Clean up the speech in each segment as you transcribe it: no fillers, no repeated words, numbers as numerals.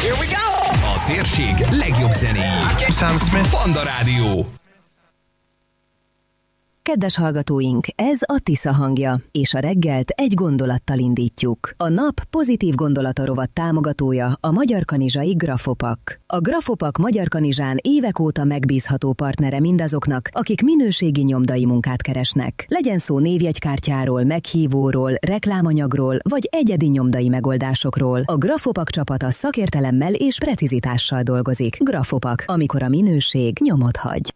A térség legjobb zenéi. Sam Smith, Fanda Rádió. Kedves hallgatóink, ez a Tisza hangja, és a reggelt egy gondolattal indítjuk. A nap pozitív gondolata rovat támogatója a Magyar Kanizsai Grafopak. A Grafopak Magyar Kanizsán évek óta megbízható partnere mindazoknak, akik minőségi nyomdai munkát keresnek. Legyen szó névjegykártyáról, meghívóról, reklámanyagról, vagy egyedi nyomdai megoldásokról. A Grafopak csapata szakértelemmel és precizitással dolgozik. Grafopak, amikor a minőség nyomot hagy.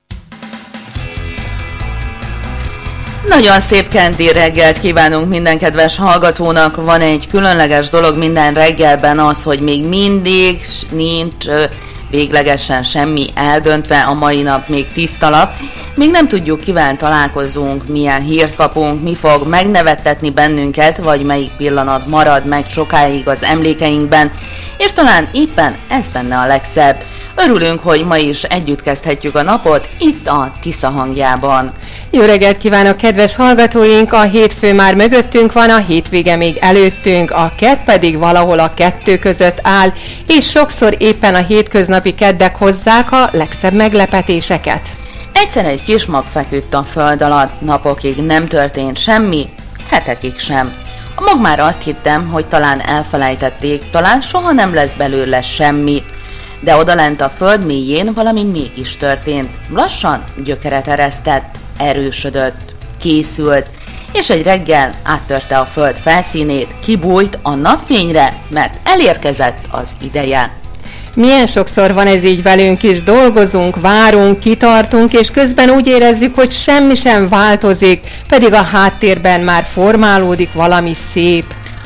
Nagyon szép kendi reggelt kívánunk minden kedves hallgatónak. Van egy különleges dolog minden reggelben, az, hogy még mindig nincs véglegesen semmi eldöntve, a mai nap még tiszta lap. Még nem tudjuk, kivel találkozunk, milyen hírt kapunk, mi fog megnevettetni bennünket, vagy melyik pillanat marad meg sokáig az emlékeinkben, és talán éppen ez benne a legszebb. Örülünk, hogy ma is együtt kezdhetjük a napot itt a Tisza hangjában. Jó reggelt kívánok, kedves hallgatóink! A hétfő már mögöttünk van, a hétvége még előttünk, a kedd pedig valahol a kettő között áll, és sokszor éppen a hétköznapi keddek hozzák a legszebb meglepetéseket. Egyszer egy kis mag feküdt a föld alatt, napokig nem történt semmi, hetekig sem. A mag már azt hittem, hogy talán elfelejtették, talán soha nem lesz belőle semmi. De odalent a föld mélyén valami mégis történt. Lassan gyökeret eresztett, erősödött, készült, és egy reggel áttörte a föld felszínét, kibújt a napfényre, mert elérkezett az ideje. Milyen sokszor van ez így velünk is, dolgozunk, várunk, kitartunk, és közben úgy érezzük, hogy semmi sem változik, pedig a háttérben már formálódik valami szép.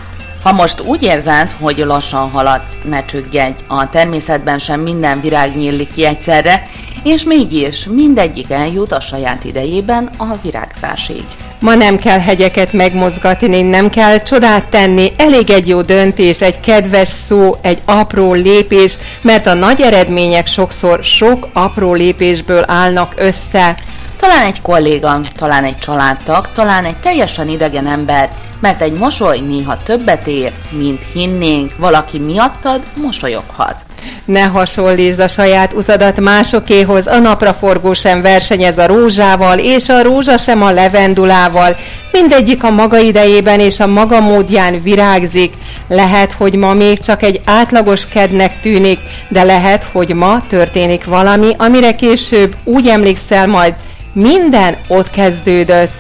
Ha most úgy érzed, hogy lassan haladsz, ne csüggedj, a természetben sem minden virág nyílik ki egyszerre, és mégis mindegyik eljut a saját idejében a virágzásig. Ma nem kell hegyeket megmozgatni, nem kell csodát tenni, elég egy jó döntés, egy kedves szó, egy apró lépés, mert a nagy eredmények sokszor sok apró lépésből állnak össze. Talán egy kolléga, talán egy családtag, talán egy teljesen idegen ember, mert egy mosoly néha többet ér, mint hinnénk, valaki miattad mosolyoghat. Ne hasonlítsd a saját utadat másokéhoz, a napraforgó sem versenyez a rózsával, és a rózsa sem a levendulával. Mindegyik a maga idejében és a maga módján virágzik. Lehet, hogy ma még csak egy átlagos kednek tűnik, de lehet, hogy ma történik valami, amire később úgy emlékszel majd, minden ott kezdődött.